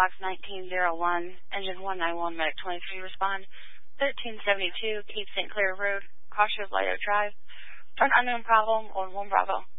Fox 1901, Engine 191, Medic 23, respond. 1372, Cape St. Clair Road, Cautious Lido Drive. An unknown problem on 1 Bravo.